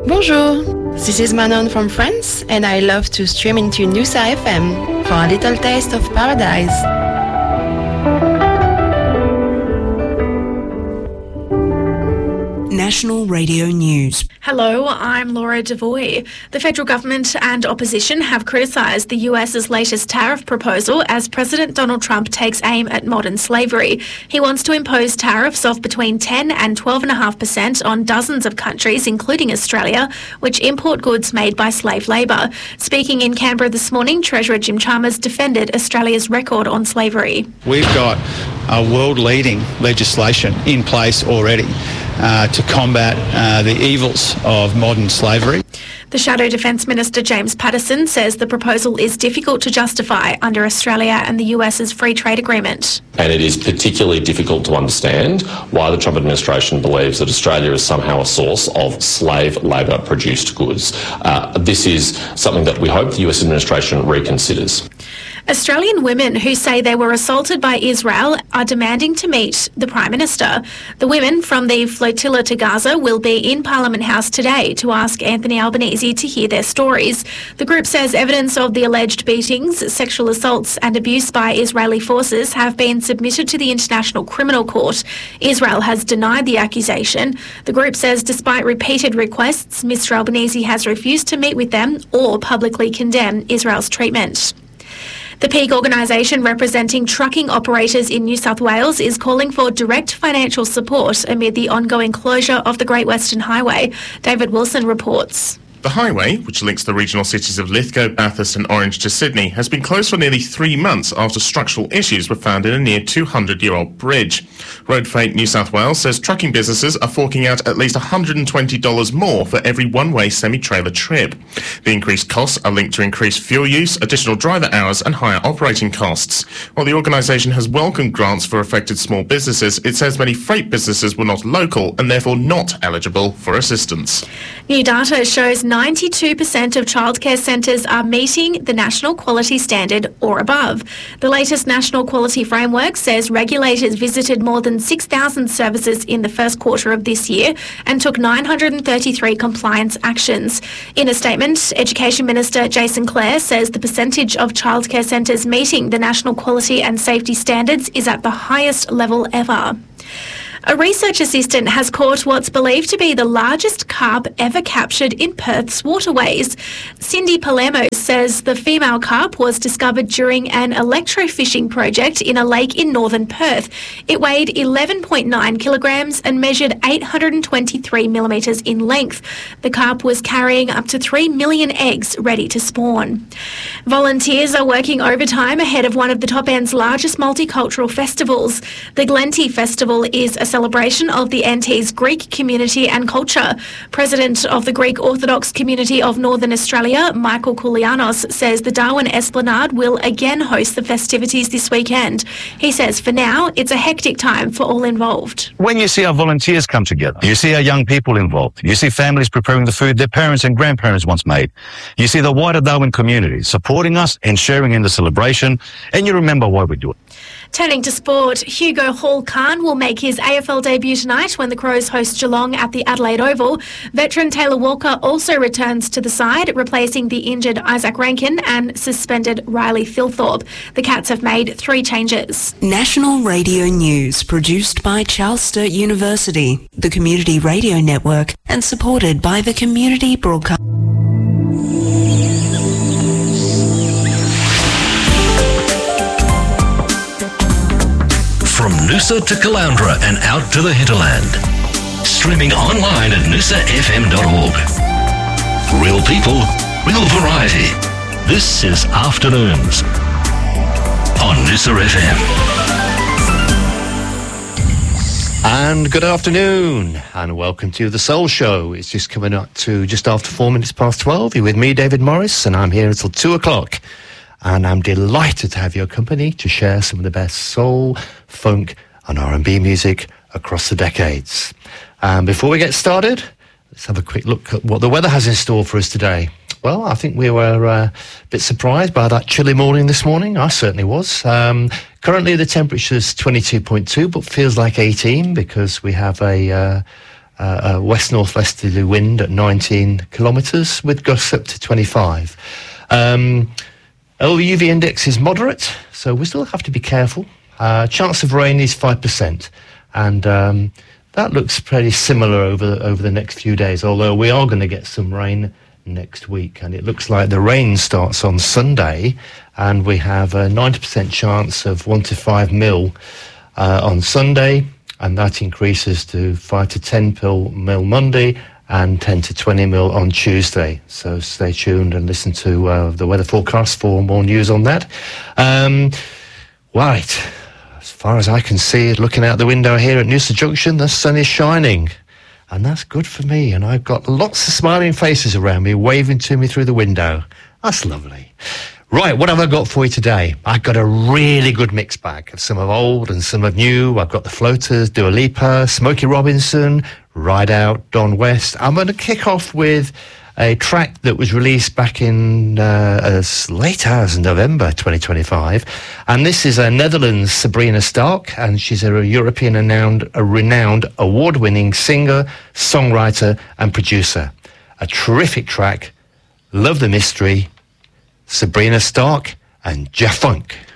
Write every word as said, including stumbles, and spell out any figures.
Bonjour, this is Manon from France, and I love to stream into Noosa F M for a little taste of paradise. National Radio News. Hello, I'm Laura Devoy. The federal government and opposition have criticised the US's latest tariff proposal as President Donald Trump takes aim at modern slavery. He wants to impose tariffs of between ten and twelve point five percent on dozens of countries, including Australia, which import goods made by slave labour. Speaking in Canberra this morning, Treasurer Jim Chalmers defended Australia's record on slavery. We've got a world-leading legislation in place already uh, to combat uh, the evils of modern slavery. The Shadow Defence Minister James Patterson says the proposal is difficult to justify under Australia and the US's free trade agreement. And it is particularly difficult to understand why the Trump administration believes that Australia is somehow a source of slave labour produced goods. Uh, this is something that we hope the U S administration reconsiders. Australian women who say they were assaulted by Israel are demanding to meet the Prime Minister. The women from the Flotilla to Gaza will be in Parliament House today to ask Anthony Albanese to hear their stories. The group says evidence of the alleged beatings, sexual assaults and abuse by Israeli forces have been submitted to the International Criminal Court. Israel has denied the accusation. The group says despite repeated requests, Mister Albanese has refused to meet with them or publicly condemn Israel's treatment. The peak organisation representing trucking operators in New South Wales is calling for direct financial support amid the ongoing closure of the Great Western Highway. David Wilson reports. The highway, which links the regional cities of Lithgow, Bathurst and Orange to Sydney, has been closed for nearly three months after structural issues were found in a near two hundred year old bridge. Road Freight New South Wales says trucking businesses are forking out at least one hundred twenty dollars more for every one-way semi-trailer trip. The increased costs are linked to increased fuel use, additional driver hours and higher operating costs. While the organisation has welcomed grants for affected small businesses, it says many freight businesses were not local and therefore not eligible for assistance. New data shows ninety-two percent of childcare centres are meeting the National Quality Standard or above. The latest National Quality Framework says regulators visited more than six thousand services in the first quarter of this year and took nine hundred thirty-three compliance actions. In a statement, Education Minister Jason Clare says the percentage of childcare centres meeting the National Quality and Safety Standards is at the highest level ever. A research assistant has caught what's believed to be the largest carp ever captured in Perth's waterways. Cindy Palermo says the female carp was discovered during an electrofishing project in a lake in northern Perth. It weighed eleven point nine kilograms and measured eight hundred twenty-three millimetres in length. The carp was carrying up to three million eggs ready to spawn. Volunteers are working overtime ahead of one of the Top End's largest multicultural festivals. The Glenty Festival is a celebration of the N T's Greek community and culture. President of the Greek Orthodox community of Northern Australia, Michael Koulianos, says the Darwin Esplanade will again host the festivities this weekend. He says for now, it's a hectic time for all involved. When you see our volunteers come together, you see our young people involved, you see families preparing the food their parents and grandparents once made, you see the wider Darwin community supporting us and sharing in the celebration, and you remember why we do it. Turning to sport, Hugo Hall-Khan will make his A F L debut tonight when the Crows host Geelong at the Adelaide Oval. Veteran Taylor Walker also returns to the side, replacing the injured Isaac Rankin and suspended Riley Thilthorpe. The Cats have made three changes. National Radio News, produced by Charles Sturt University, the Community Radio Network, and supported by the Community Broadcast. From Noosa to Caloundra and out to the hinterland. Streaming online at noosa f m dot org. Real people, real variety. This is Afternoons on Noosa F M. And good afternoon and welcome to The Soul Show. It's just coming up to just after four minutes past twelve. You're with me, David Morris, and I'm here until two o'clock. And I'm delighted to have your company to share some of the best soul, funk and R and B music across the decades. Um, before we get started, let's have a quick look at what the weather has in store for us today. Well, I think we were uh, a bit surprised by that chilly morning this morning. I certainly was. Um, currently the temperature's twenty-two point two, but feels like eighteen because we have a... Uh, uh, a west-northwesterly wind at nineteen kilometres with gusts up to twenty-five. Um, L U V index is moderate, so we still have to be careful. Uh, chance of rain is five percent, and um, that looks pretty similar over, over the next few days, although we are going to get some rain next week, and it looks like the rain starts on Sunday, and we have a ninety percent chance of one to five mil uh, on Sunday, and that increases to five to ten mil Monday, and ten to twenty mil on Tuesday. So stay tuned and listen to uh, the weather forecast for more news on that. Um, right, as far as I can see, looking out the window here at Noosa Junction, the sun is shining. And that's good for me. And I've got lots of smiling faces around me, waving to me through the window. That's lovely. Right, what have I got for you today? I've got a really good mixed bag of some of old and some of new. I've got the Floaters, Dua Lipa, Smokey Robinson, Ride Out, Don West. I'm going to kick off with a track that was released back in uh, as late as November twenty twenty-five. And this is a Netherlands Sabrina Stark, and she's a European renowned, a renowned award-winning singer, songwriter and producer. A terrific track. Love the mystery. Sabrina Stark and Jafunk.